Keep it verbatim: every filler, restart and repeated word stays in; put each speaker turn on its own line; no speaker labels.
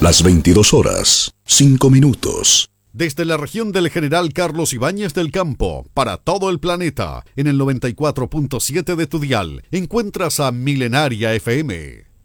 Las veintidós horas, cinco minutos.
Desde la región del General Carlos Ibáñez del Campo, para todo el planeta, en el noventa y cuatro punto siete de tu dial, encuentras a Milenaria F M.